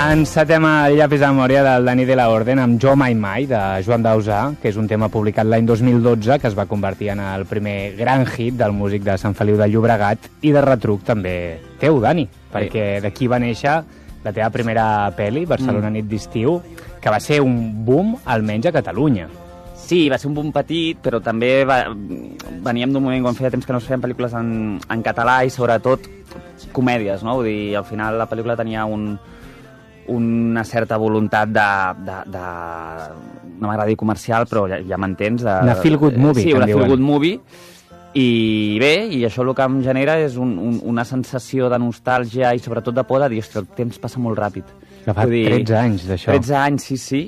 Encetem el llapis de memòria del Dani de la Orden amb Jo Mai Mai, de Joan Dausà, que és un tema publicat l'any 2012, que es va convertir en el primer gran hit del músic de Sant Feliu de Llobregat i de retruc també teu, Dani, perquè d'aquí va néixer la teva primera pel·li, Barcelona nit d'estiu, que va ser un boom, almenys a Catalunya. Sí, va ser un boom petit, però també veníem d'un moment quan feia temps que no es feien pel·lícules en català i sobretot comèdies, no? Vull dir, al final la pel·lícula tenia una certa voluntat de no m'agrada dir comercial, però ja m'entens. Una feel-good movie, sí, una feel-good movie. I bé, i això el que em genera és una sensació de nostàlgia i sobretot de por de dir, ostres, el temps passa molt ràpid. Que fa 13 anys d'això. 13 anys, sí,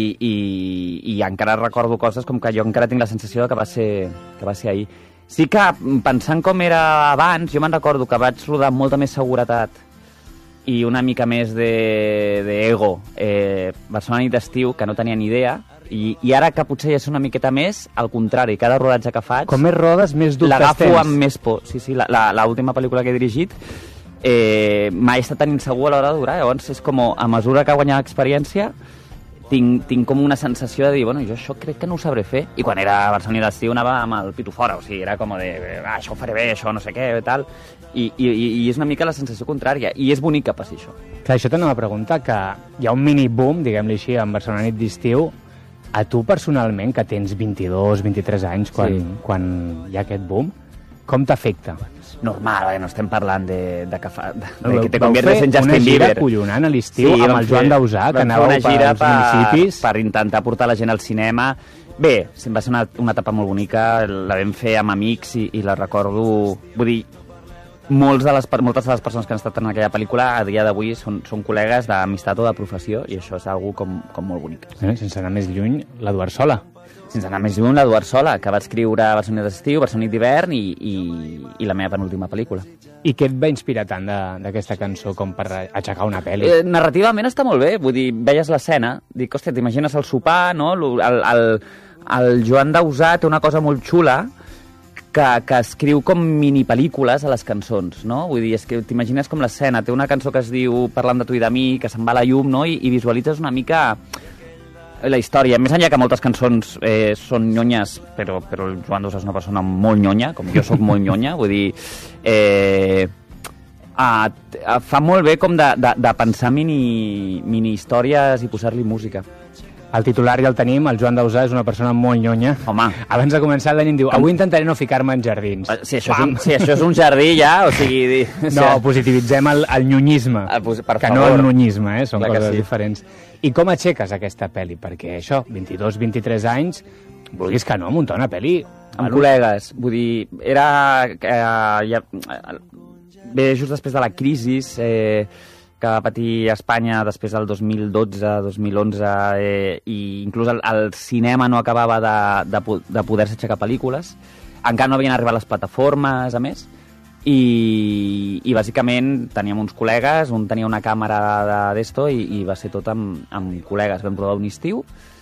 i encara recordo coses com que jo encara tinc la sensació de que va ser ahir. Sí que, pensant com era abans, jo me'n recordo que vaig rodar amb molta més seguretat i una mica més d'ego Barcelona nit d'estiu, que no tenia ni idea, i ara que potser ja és una miqueta més, al contrari, cada rodatge que faig... Com més rodes, més dubtes l'agafo tens. amb més por. Sí, l'última pel·lícula que he dirigit mai he estat tan insegur a l'hora de durar, llavors és com a mesura que guanyar experiència tinc com una sensació de dir, bueno, jo això crec que no ho sabré fer, i quan era a Barcelona d'estiu anava amb el pitu fora, o sigui, era com de això ho faré bé, això no sé què, tal, i és una mica la sensació contrària, i és bonic que passi això. Clar, això t'anava a preguntar, que hi ha un mini-boom, diguem-li així, en Barcelona nit d'estiu. A tu personalment, que tens 22, 23 anys quan hi ha aquest boom, com t'afecta? Normal, no estem parlant de que te conviertes en Justin Bieber. Una gira acollonant a l'estiu amb el Joan Dausà, que anàveu pels municipis. Per intentar portar la gent al cinema. Bé, va ser una etapa molt bonica, la vam fer amb amics i la recordo... Vull dir, moltes de les persones que han estat en aquella pel·lícula a dia d'avui són col·legues d'amistat o de professió, i això és algo com molt bonic. Sense anar més lluny, l'Eduard Sola. Sense anar més lluny, l'Eduard Sola, que va escriure Barcelona nit d'estiu, Barcelona nit d'hivern i la meva penúltima pel·lícula. I què et va inspirar tant d'aquesta cançó com per aixecar una pel·li? Narrativament està molt bé, vull dir, veies l'escena, dic, hòstia, t'imagines el sopar, no? El Joan Dausà té una cosa molt xula, que escriu com minipel·lícules a les cançons, no? Vull dir, és que t'imagines com l'escena, té una cançó que es diu Parlant de tu i de mi, que se'n va la llum, no? I visualitzes una mica la història. Més enllà que moltes cançons són nyonyes, però el Joan Dausà és una persona molt nyonya, com jo sóc molt nyonya, vull dir... fa molt bé com de pensar mini històries i posar-li música. El titular ja el tenim, el Joan Dausà és una persona molt nyonya. Home. Abans de començar el Dani em diu, avui intentaré no ficar-me en jardins. Si això és un jardí ja, o sigui... No, positivitzem el nyonyisme, que no el nonyisme, són coses diferents. I com aixeques aquesta pel·li? Perquè això, 22-23 anys, vulguis que no, muntar una pel·li... Amb col·legues, vull dir, era... Bé, just després de la crisi que va patir Espanya després del 2012-2011 i inclús el cinema no acabava de poder-se aixecar pel·lícules, encara no havien arribat les plataformes, a més, i bàsicament teníem uns col·legues, un tenia una càmera d'esto i va ser tot amb col·legues. Vam provar un estiu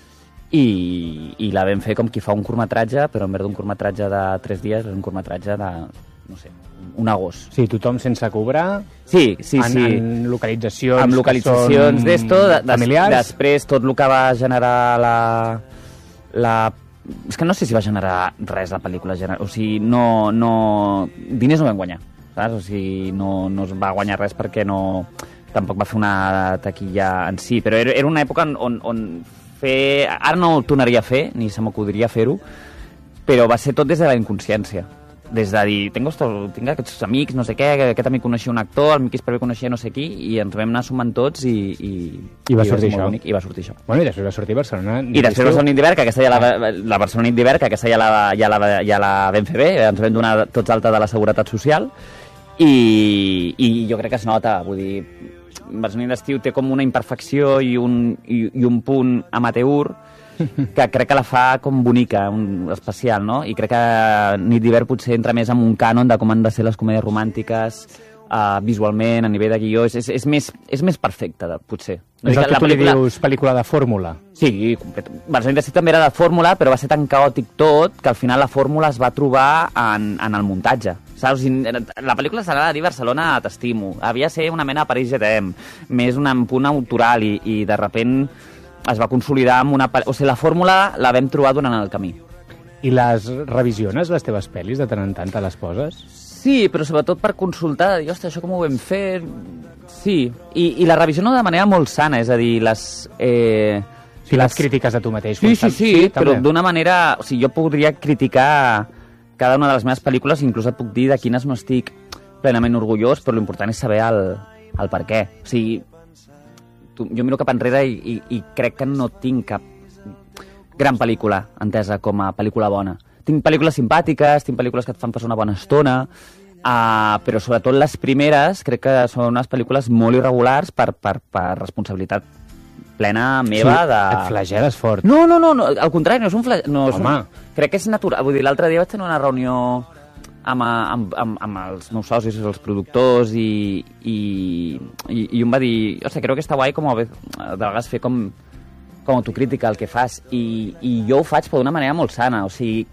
i la vam fer com qui fa un curtmetratge, però en vez d'un curtmetratge de 3 dies és un curtmetratge de, no sé, un agost. Sí, tothom sense cobrar. Sí. En localitzacions. Amb localitzacions d'esto. Familiars. Després tot el que va generar és que no sé si va generar res la pel·lícula. O sigui, diners no vam guanyar. Saps? O sigui, no es va guanyar res perquè tampoc va fer una taquilla en si. Però era una època on fer... Ara no ho tornaria a fer, ni se m'acudiria fer-ho, però va ser tot des de la inconsciència. Des de dir, tinc aquests amics, no sé què, aquest amic coneixia un actor, el Miqui Esparvé coneixia no sé qui, i ens vam anar sumant tots i va sortir això. I va sortir això. Bueno, i després va sortir Barcelona. I després Barcelona nit d'hivern, que aquesta la Barcelona nit d'hivern, que aquesta ja la vam fer bé, ens vam donar tots alta de la Seguretat Social, i jo crec que es nota, vull dir, Barcelona nit d'estiu té com una imperfecció i un punt amateur que crec que la fa com bonica, especial, no? I crec que Nit d'hivern potser entra més en un cànon de com han de ser les comèdies romàntiques visualment, a nivell de guió, és més perfecta, potser. És el que tu li dius pel·lícula de fórmula. Sí, Barcelona Intercity també era de fórmula, però va ser tan caòtic tot que al final la fórmula es va trobar en el muntatge. Saps? O sigui, la pel·lícula s'anava a dir Barcelona t'estimo. Havia de ser una mena de París GTM, més un punt autoral i de repent es va consolidar amb una... O sigui, la fórmula la vam trobar durant el camí. I les revisiones, les teves pel·lis, de tant en tant te les poses? Sí, però sobretot per consultar, dir, ostres, això com ho vam fer... Sí, i la revisió no de manera molt sana, és a dir, les... Si les crítiques a tu mateix. Sí, però d'una manera... O sigui, jo podria criticar cada una de les meves pel·lícules, inclús et puc dir de quines no estic plenament orgullós, però l'important és saber el per què. O sigui, jo miro cap enrere i crec que no tinc cap gran pel·lícula entesa com a pel·lícula bona. Tinc pel·lícules simpàtiques, tinc pel·lícules que et fan passar una bona estona, però sobretot les primeres crec que són unes pel·lícules molt irregulars per responsabilitat plena meva. Sí, et flagel·les fort. No, al contrari, no és un flagel... No, crec que és natural. Vull dir, l'altre dia vaig tenir una reunió amb els meus socis, els productors, i un va dir, ostres, crec que està guai com de vegades fer com autocrítica el que fas, i jo ho faig però d'una manera molt sana, o sigui,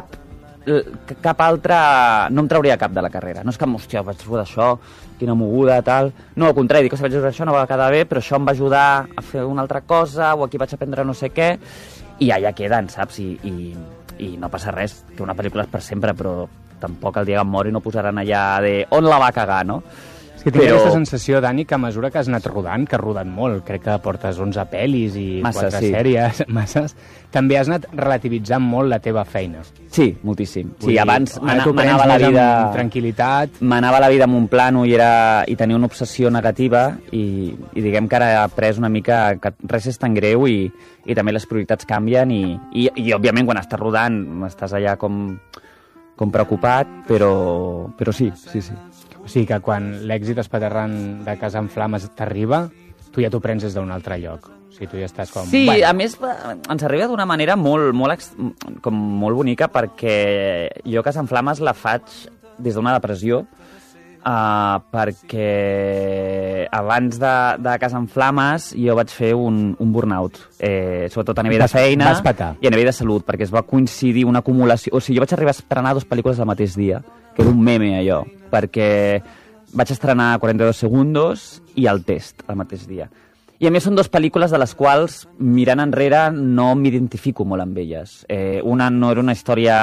cap altra... No em trauria cap de la carrera. No és que, hòstia, vaig rodar això, quina moguda, tal... No, al contrari, dic que si vaig rodar això no va quedar bé, però això em va ajudar a fer una altra cosa, o aquí vaig aprendre no sé què, i allà queden, saps? I no passa res, que una pel·lícula és per sempre, però tampoc el dia que em mori no posaran allà de on la va cagar, no? És que tinc aquesta sensació, Dani, que a mesura que has anat rodant, que has rodat molt, crec que portes 11 pel·lis i 4 sèries, masses, també has anat relativitzant molt la teva feina. Sí, moltíssim. Sí, abans m'anava la vida... amb tranquil·litat. M'anava la vida amb un plano i tenia una obsessió negativa i diguem que ara he après una mica que res és tan greu i també les prioritats canvien i òbviament, quan estàs rodant, estàs allà com preocupat, però sí. O sigui que quan l'èxit espaterrant de Casa en Flames t'arriba, tu ja t'ho prens des d'un altre lloc. O sigui, tu ja estàs com... Sí, bueno. A més, ens arriba d'una manera molt bonica, perquè jo Casa en Flames la faig des d'una depressió, perquè abans de Casa en Flames jo vaig fer un burnout, sobretot a nivell de feina i a nivell de salut, perquè es va coincidir una acumulació... O sigui, jo vaig arribar a estrenar 2 pel·lícules al mateix dia, que era un meme allò, perquè vaig estrenar 42 segundos i El test el mateix dia. I a més són 2 pel·lícules de les quals, mirant enrere, no m'identifico molt amb elles. Una no era una història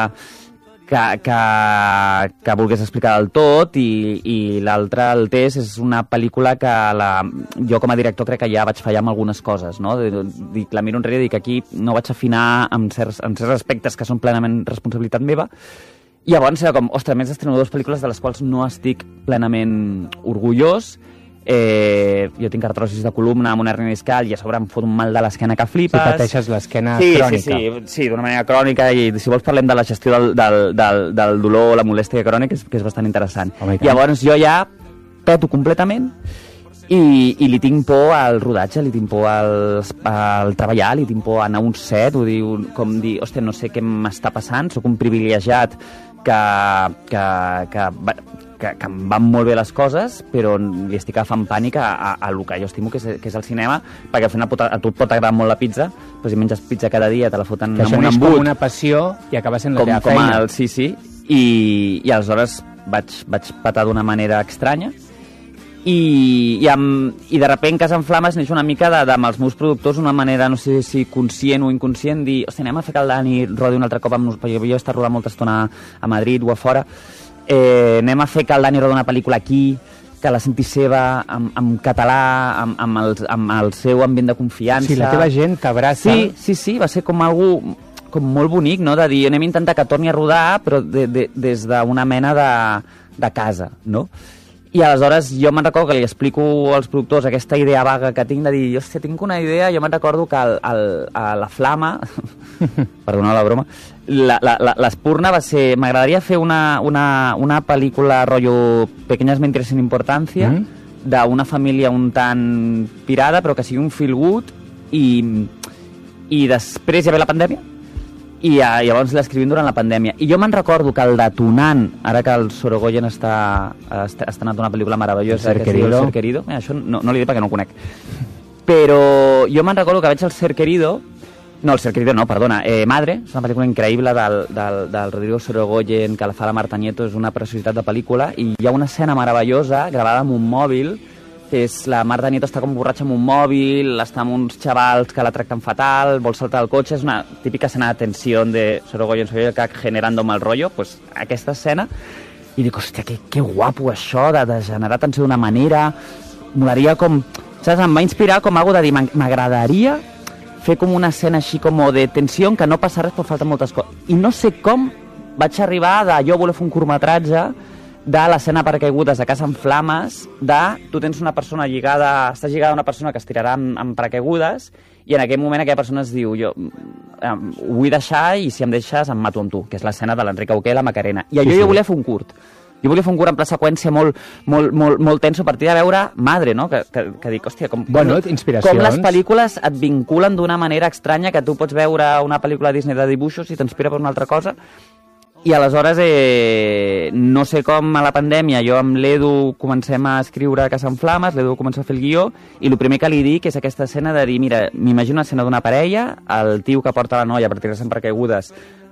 que volgués explicar del tot i l'altra, El test, és una pel·lícula que jo com a director crec que ja vaig fallar amb algunes coses, no? La miro enrere i dic que aquí no vaig afinar en certs aspectes que són plenament responsabilitat meva. I llavors era com, ostres, més estreno 2 pel·lícules de les quals no estic plenament orgullós. Jo tinc artrosis de columna amb una hernia discal i a sobre em fot un mal de l'esquena que flipes. Si pateixes l'esquena crònica. Sí, d'una manera crònica, i si vols parlem de la gestió del dolor o la molèstia crònica, que és bastant interessant. Llavors jo ja peto completament i li tinc por al rodatge, li tinc por al treballar, li tinc por a anar a un set, com dir, hòstia, no sé què m'està passant, sóc un privilegiat que em van molt bé les coses, però li estic agafant pànic a el que jo estimo, que és el cinema, perquè al final a tu et pot agradar molt la pizza, però si menges pizza cada dia te la foten amb un embut. Que això neix com una passió i acaba sent la teva feina. Sí, i aleshores vaig patar d'una manera estranya, i de repent Casa en Flames neix una mica amb els meus productors una manera, no sé si conscient o inconscient, dir, hòstia, anem a fer que el Dani rodi un altre cop amb nosaltres, perquè jo he estat rodant molta estona a Madrid o a fora, anem a fer que el Dani rodi una pel·lícula aquí, que la senti seva, en català, amb el seu ambient de confiança. Sí, la teva gent t'abraça. Sí, va ser com algo com molt bonic, no?, de dir, anem a intentar que torni a rodar, però des d'una mena de casa, no? I aleshores jo me'n recordo que li explico als productors aquesta idea vaga que tinc de dir, hòstia, tinc una idea, jo me'n recordo que la Flama, perdona la broma, l'Espurna va ser, m'agradaria fer una pel·lícula rotllo Pequeñas mentiras sin importancia, d'una família un tant pirada, però que sigui un feel good, i després hi va haver la pandèmia, i llavors l'escrivim durant la pandèmia. I jo me'n recordo que el detonant, ara que el Sorogoyen està estrenat una pel·lícula meravellosa, que es diu El Ser Querido, això no li dic perquè no ho conec, però jo me'n recordo que veig El Ser Querido, no, El Ser Querido no, perdona, Madre, és una pel·lícula increïble del Rodrigo Sorogoyen, que la fa la Marta Nieto, és una preciositat de pel·lícula, i hi ha una escena meravellosa, gravada amb un mòbil, que és la Marta Nieto està com borratxa amb un mòbil, està amb uns xavals que la tracten fatal, vol saltar el cotxe, és una típica escena de tensió de Sorogoyen generando mal rollo, pues aquesta escena, i dic, hòstia, que guapo això, de generar tensió d'una manera, molaria com, saps, em va inspirar com algo de dir, m'agradaria fer com una escena així com de tensió en què no passa res però falten moltes coses. I no sé com vaig arribar de jo voler fer un curtmetratge de l'escena paracaigudes de Casa en Flames, de tu tens una persona lligada, estàs lligada a una persona que es tirarà amb paracaigudes i en aquell moment aquella persona es diu jo ho vull deixar i si em deixes em mato amb tu, que és l'escena de l'Enric Auqué i la Macarena. I allò jo volia fer un curt. Jo volia fer un curt en pla seqüència molt tenso a partir de veure Madre, no? Que dic, hòstia, com les pel·lícules et vinculen d'una manera estranya, que tu pots veure una pel·lícula Disney de dibuixos i t'inspira per una altra cosa. I aleshores, no sé com a la pandèmia, jo amb l'Edu comencem a escriure Casa en Flames, l'Edu comença a fer el guió, i el primer que li dic és aquesta escena de dir, mira, m'imagino una escena d'una parella, el tio que porta la noia per tirar-se en paracaigudes,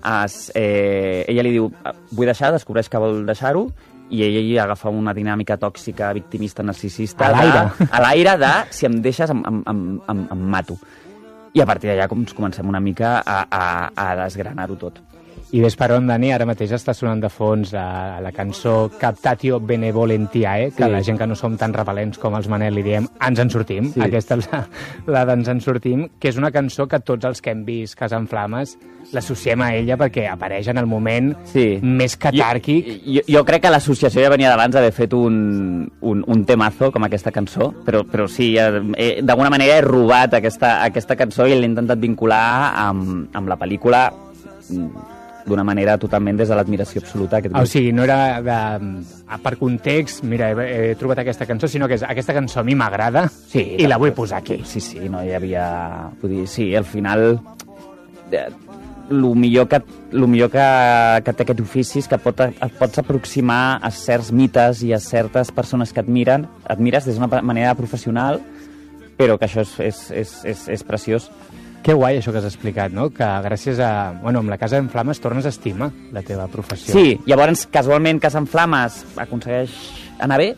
ella li diu, vull deixar, descobreix que vol deixar-ho, i ella agafa una dinàmica tòxica, victimista, narcisista, a l'aire de, si em deixes, em mato. I a partir d'allà comencem una mica a desgranar-ho tot. I ves per on, Dani, ara mateix està sonant de fons la cançó Captatio Benevolentiae, que la gent que no som tan repel·lents com els Manel li diem ens en sortim. Sí. Aquesta és la d'Ens en sortim, que és una cançó que tots els que hem vist Casa en Flames l'associem a ella perquè apareix en el moment més catàrquic. Jo crec que l'associació ja venia d'abans d'haver fet un temazo com aquesta cançó, però sí, d'alguna manera he robat aquesta cançó i l'he intentat vincular amb la pel·lícula d'una manera totalment des de l'admiració absoluta. O sigui, no era per context, mira, he trobat aquesta cançó, sinó que aquesta cançó a mi m'agrada i la vull posar aquí. Sí, no hi havia... Vull dir, sí, al final el millor que té aquest ofici és que et pots aproximar a certs mites i a certes persones que admires des d'una manera professional, però que això és preciós. Que guai això que has explicat, no? Que gràcies a... Bueno, amb la Casa en Flames tornes a estimar la teva professió. Sí, llavors casualment Casa en Flames aconsegueix anar bé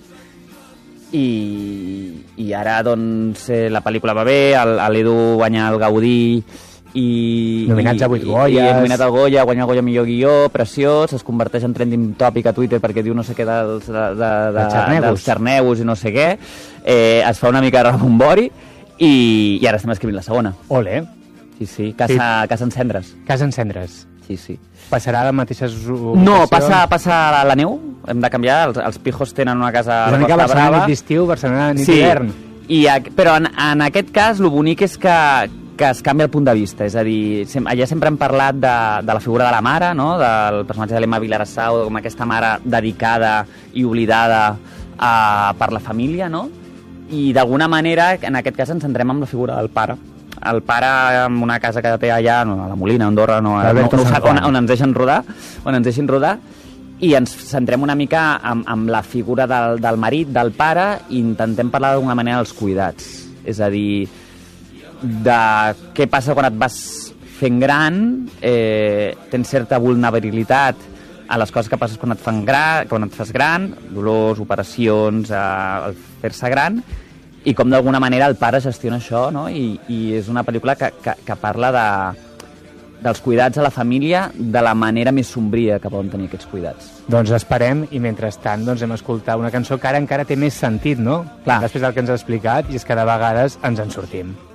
i ara doncs la pel·lícula va bé, l'Edu guanya el Gaudí nominats a 8 Goyes. I nominat al Goya, guanya el Goya millor guió, preciós, es converteix en trending topic a Twitter perquè diu no sé què dels xarneus i no sé què, es fa una mica de rebombori i ara estem escrivint la segona. Ole. Sí, Casa en Cendres. Casa en Cendres. Sí. Passarà a les mateixes ubicacions? No, passa a la neu, hem de canviar, els pijos tenen una casa a la Costa Brava. Barcelona nit d'estiu, Barcelona nit d'hivern. Però en aquest cas el bonic és que es canvia el punt de vista, és a dir, allà sempre hem parlat de la figura de la mare, no? Del personatge de l'Emma Vilarassau, com aquesta mare dedicada i oblidada per la família, no? I d'alguna manera, en aquest cas, ens centrem en la figura del pare. El pare amb una casa que té allà, a la Molina, a Andorra, on ens deixen rodar, i ens centrem una mica en la figura del marit, del pare, i intentem parlar d'alguna manera dels cuidats. És a dir, de què passa quan et vas fent gran, tens certa vulnerabilitat a les coses que passes quan et fas gran, dolors, operacions, el fer-se gran, i com d'alguna manera el pare gestiona això, no? I és una pel·lícula que parla dels cuidats a la família de la manera més sombria que poden tenir aquests cuidats. Doncs esperem, i mentrestant hem escoltat una cançó que ara encara té més sentit, no? Clar. Després del que ens ha explicat, i és que de vegades ens en sortim.